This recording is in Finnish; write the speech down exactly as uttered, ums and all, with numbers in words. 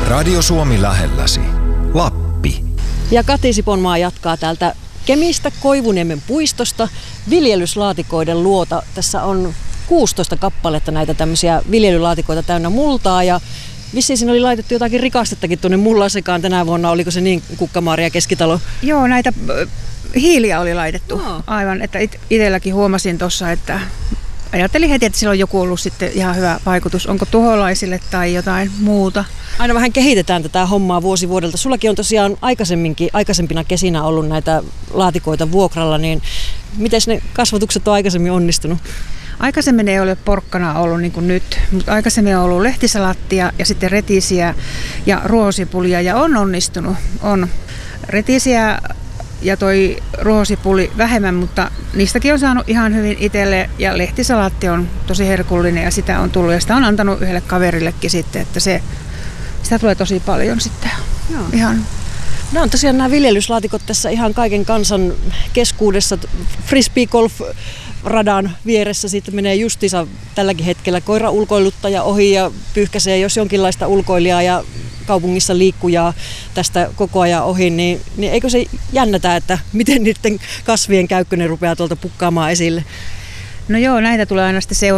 Radio Suomi lähelläsi. Lappi. Ja Kati Siponmaa jatkaa täältä Kemistä Koivuniemen puistosta viljelyslaatikoiden luota. Tässä on kuusitoista kappaletta näitä tämmöisiä viljelylaatikoita täynnä multaa ja vissiin siinä oli laitettu jotakin rikastettakin tuonne mullan sekaan tänä vuonna. Oliko se niin, Kukkamaaria Keskitalo? Joo, näitä hiiliä oli laitettu. No. Aivan, että itselläkin huomasin tuossa, että ajattelin heti, että sillä on joku ollut sitten ihan hyvä vaikutus. Onko tuholaisille tai jotain muuta. Aina vähän kehitetään tätä hommaa vuosi vuodelta. Sullakin on tosiaan aikaisemminkin, aikaisempina kesinä ollut näitä laatikoita vuokralla, niin miten ne kasvatukset on aikaisemmin onnistunut? Aikaisemmin ei ole porkkana ollut niin kuin nyt, mutta aikaisemmin on ollut lehtisalattia ja sitten retisiä ja ruohosipulia ja on onnistunut. On retisiä ja toi ruohosipuli vähemmän, mutta niistäkin on saanut ihan hyvin itselle ja lehtisalaatti on tosi herkullinen ja sitä on tullut ja sitä on antanut yhdelle kaverillekin sitten, että se, sitä tulee tosi paljon sitten. Joo. Ihan. No on tosiaan nämä viljelyslaatikot tässä ihan kaiken kansan keskuudessa. Frisbee golf radan vieressä sitten menee justiinsa tälläkin hetkellä koira ulkoiluttaja ohi ja pyyhkäisee jos jonkinlaista ulkoilijaa ja kaupungissa liikkujaa tästä koko ajan ohi, niin, niin eikö se jännätä, että miten niiden kasvien käykkö ne rupeaa tuolta pukkaamaan esille? No joo, näitä tulee aina sitten